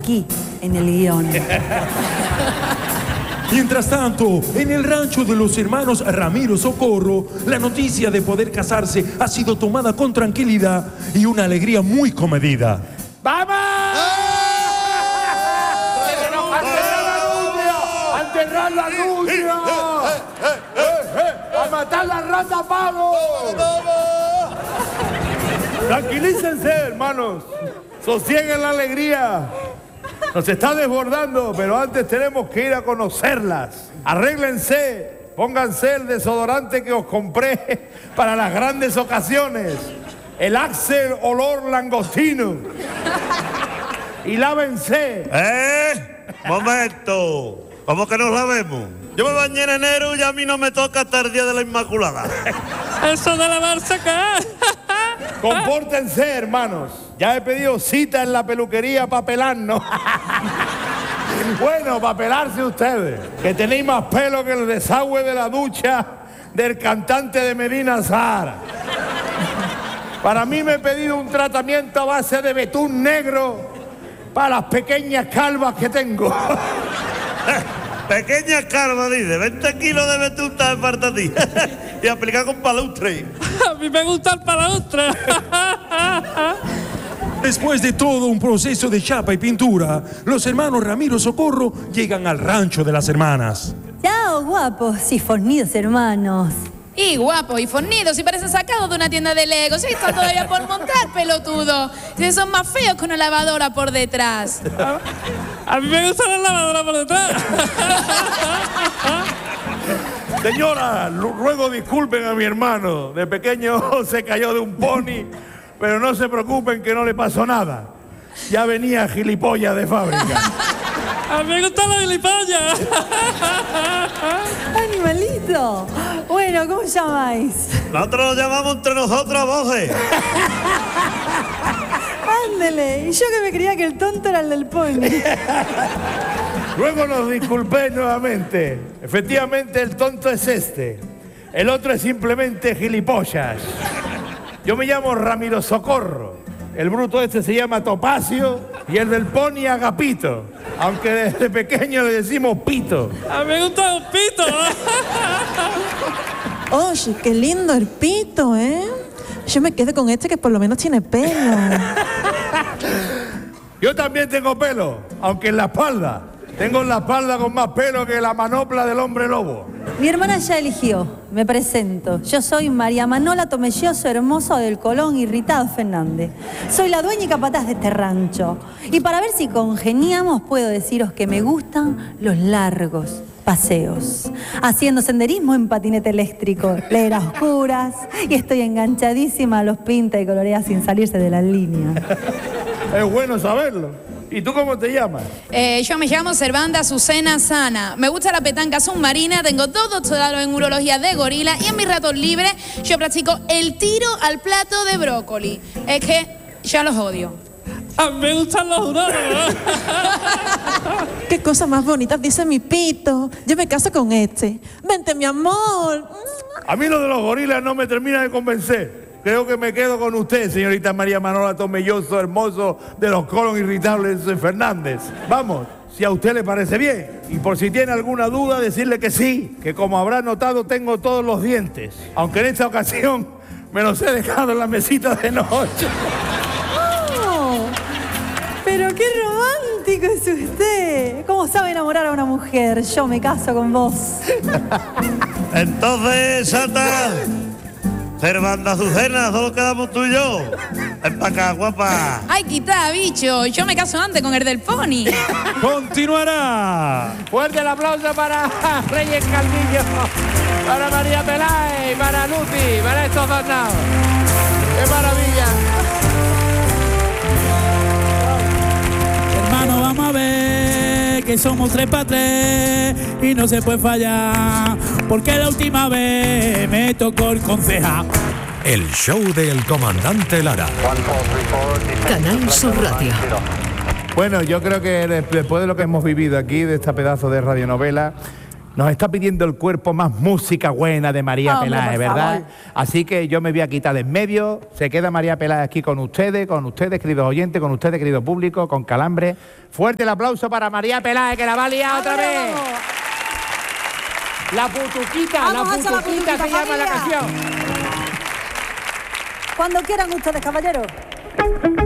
aquí, en el guión. Mientras tanto, en el rancho de los hermanos Ramiro Socorro, la noticia de poder casarse ha sido tomada con tranquilidad y una alegría muy comedida. ¡Vamos! ¡A enterrar la nutria! ¡A matar la rata, pavo! Tranquilícense, hermanos. Sosieguen la alegría. Nos está desbordando, pero antes tenemos que ir a conocerlas. Arréglense, pónganse el desodorante que os compré para las grandes ocasiones. El Axel olor langostino. Y lávense. Momento. ¿Cómo que nos lavemos? Yo me bañé en enero y a mí no me toca hasta el día de la Inmaculada. ¿Eso de lavarse qué? Compórtense, hermanos. Ya he pedido cita en la peluquería para pelarnos. Bueno, para pelarse ustedes, que tenéis más pelo que el desagüe de la ducha del cantante de Medina Zahara. Para mí me he pedido un tratamiento a base de betún negro para las pequeñas calvas que tengo. Pequeña calva, dice. 20 kilos de betún te falta a ti. Y aplicar con palustre. A mí me gusta el palustre. Después de todo un proceso de chapa y pintura, los hermanos Ramiro Socorro llegan al rancho de las hermanas. Chao, guapos y fornidos hermanos. Y guapos y fornidos, y parecen sacados de una tienda de Lego. Sí, está todavía por montar, pelotudo. Si son más feos que una lavadora por detrás. A mí me gusta la lavadora por detrás. Señora, ruego disculpen a mi hermano. De pequeño se cayó de un pony, pero no se preocupen que no le pasó nada. Ya venía gilipollas de fábrica. A mí me gusta la gilipollas. Animalito. Bueno, ¿cómo llamáis? Nosotros nos llamamos entre nosotros voces. Ándele. Y yo que me creía que el tonto era el del pony. Luego nos disculpéis nuevamente. Efectivamente, el tonto es este. El otro es simplemente gilipollas. Yo me llamo Ramiro Socorro. El bruto este se llama Topacio y el del pony Agapito. Aunque desde pequeño le decimos Pito. A mí me gusta el pito. Oye, qué lindo el pito, ¿eh? Yo me quedo con este que por lo menos tiene pelo. Yo también tengo pelo, aunque en la espalda. Tengo en la espalda con más pelo que la manopla del hombre lobo. Mi hermana ya eligió. Me presento. Yo soy María Manola Tomelloso Hermoso del Colón Irritado Fernández. Soy la dueña y capataz de este rancho. Y para ver si congeniamos, puedo deciros que me gustan los largos paseos. Haciendo senderismo en patinete eléctrico, leer a oscuras. Y estoy enganchadísima a los pinta y colorea sin salirse de las líneas. Es bueno saberlo. ¿Y tú cómo te llamas? Yo me llamo Servanda Azucena Sana. Me gusta la petanca submarina, tengo 2 doctorados en urología de gorila y en mis ratos libres yo practico el tiro al plato de brócoli. Es que ya los odio. A mí me gustan los urólogos. Qué cosa más bonita dice mi pito. Yo me caso con este. Vente, mi amor. A mí lo de los gorilas no me termina de convencer. Creo que me quedo con usted, señorita María Manola Tomelloso Hermoso de los Colon Irritables Fernández. Vamos, si a usted le parece bien. Y por si tiene alguna duda, decirle que sí, que como habrá notado tengo todos los dientes. Aunque en esta ocasión me los he dejado en la mesita de noche. ¡Oh! ¡Pero qué romántico es usted! ¿Cómo sabe enamorar a una mujer? Yo me caso con vos. Entonces, Santa, Servanda Azucena, solo quedamos tú y yo. Ven para acá, guapa. Ay, quita, bicho. Yo me caso antes con el del pony. ¡Continuará! Fuerte el aplauso para Reyes Calvillo, para María Peláez, para Lucy, para estos dos naos. ¡Qué maravilla! Hermano, vamos a ver que somos 3 para 3 y no se puede fallar, porque la última vez me tocó el concejal. El show del comandante Lara. Canal Sur Radio. Bueno, yo creo que después de lo que hemos vivido aquí, de esta pedazo de radionovela, Nos está pidiendo el cuerpo más música buena de María Hombre, Peláez, por ¿verdad? favor. Así que yo me voy a quitar de en medio. Se queda María Peláez aquí con ustedes, queridos oyentes, con ustedes, querido público, con Calambre. Fuerte el aplauso para María Peláez, que la va a liar otra vez. La putuquita, Vamos a hacer la putuquita, se llama la familia. canción. Cuando quieran ustedes, caballeros.